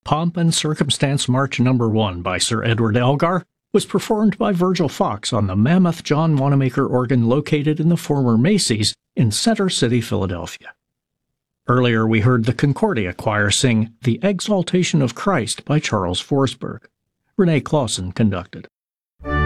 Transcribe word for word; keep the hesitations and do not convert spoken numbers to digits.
Pomp and Circumstance March Number One by Sir Edward Elgar was performed by Virgil Fox on the Mammoth John Wanamaker organ located in the former Macy's in Center City, Philadelphia. Earlier we heard the Concordia Choir sing The Exaltation of Christ by Charles Forsberg. Renee Clausen conducted.